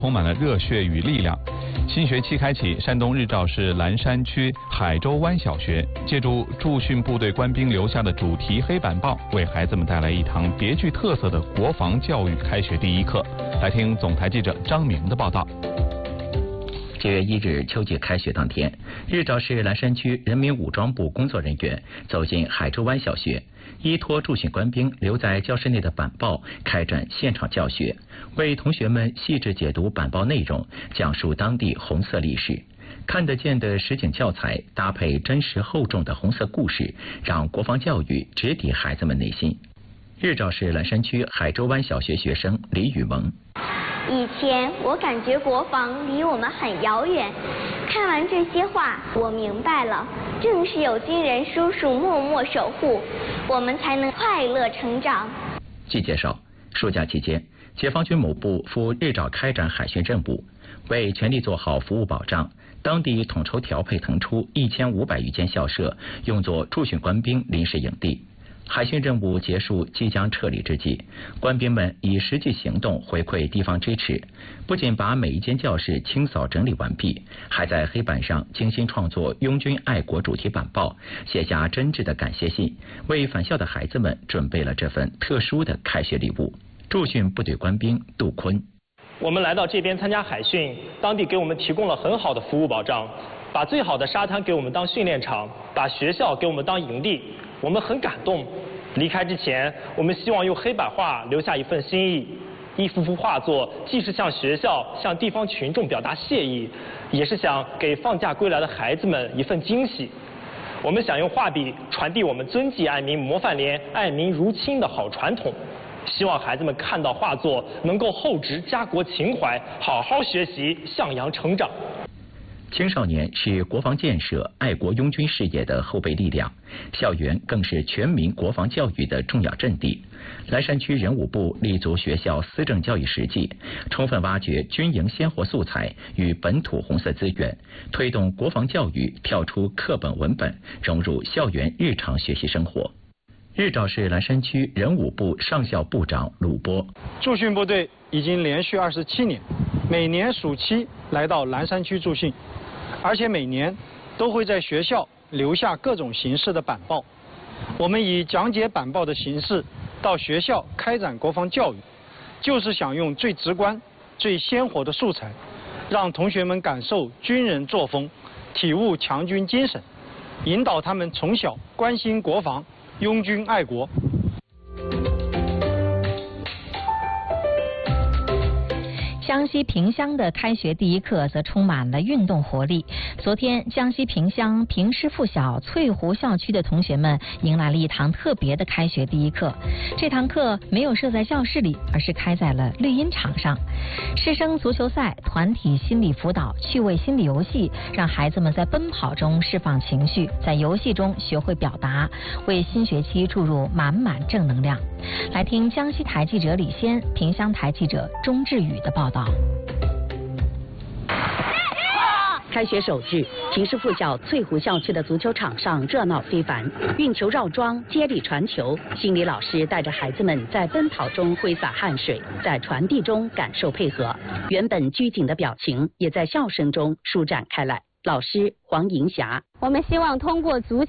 充满了热血与力量。新学期开启，山东日照市蓝山区海州湾小学借助驻训部队官兵留下的主题黑板报，为孩子们带来一堂别具特色的国防教育开学第一课。来听总台记者张明的报道。 9月1日秋季开学当天，日照市蓝山区人民武装部工作人员走进海州湾小学，依托驻训官兵留在教室内的板报，开展现场教学，为同学们细致解读板报内容，讲述当地红色历史。看得见的实景教材搭配真实厚重的红色故事，让国防教育直抵孩子们内心。日照市蓝山区海州湾小学学生李雨萌。 以前我感觉国防离我们很遥远，看完这些话，我明白了，正是有军人叔叔默默守护，我们才能快乐成长。 据介绍，暑假期间，解放军某部赴日照开展海训任务，为全力做好服务保障，当地统筹调配腾出1500余间校舍，用作驻训官兵临时营地。海训任务结束，即将撤离之际，官兵们以实际行动回馈地方支持，不仅把每一间教室清扫整理完毕，还在黑板上精心创作拥军爱国主题板报，写下真挚的感谢信，为返校的孩子们准备了这份特殊的开学礼物。驻训部队官兵杜坤： 我们来到这边参加海训，当地给我们提供了很好的服务保障，把最好的沙滩给我们当训练场，把学校给我们当营地，我们很感动。离开之前，我们希望用黑板画留下一份心意。一幅幅画作，既是向学校、向地方群众表达谢意，也是想给放假归来的孩子们一份惊喜。我们想用画笔传递我们遵纪爱民、模范连、爱民如亲的好传统。希望孩子们看到画作，能够厚植家国情怀，好好学习，向阳成长。 青少年是国防建设、爱国拥军事业的后备力量，校园更是全民国防教育的重要阵地。蓝山区人武部立足学校思政教育实际，充分挖掘军营鲜活素材与本土红色资源，推动国防教育跳出课本文本，融入校园日常学习生活。日照市蓝山区人武部上校部长鲁波： 驻训部队已经连续27年，每年暑期来到蓝山区驻训，而且每年都会在学校留下各种形式的板报。我们以讲解板报的形式到学校开展国防教育，就是想用最直观、最鲜活的素材，让同学们感受军人作风，体悟强军精神，引导他们从小关心国防，拥军爱国。 江西萍乡的开学第一课则充满了运动活力。昨天，江西萍乡萍师附小翠湖校区的同学们迎来了一堂特别的开学第一课。这堂课没有设在教室里，而是开在了绿茵场上。师生足球赛、团体心理辅导、趣味心理游戏，让孩子们在奔跑中释放情绪，在游戏中学会表达，为新学期注入满满正能量。来听江西台记者李先、萍乡台记者钟志宇的报道。 开学首日，萍师附小翠湖校区的足球场上热闹非凡，运球绕桩、接力传球，心理老师带着孩子们在奔跑中挥洒汗水，在传递中感受配合，原本拘谨的表情也在笑声中舒展开来。老师黄银霞： 我们希望通过足球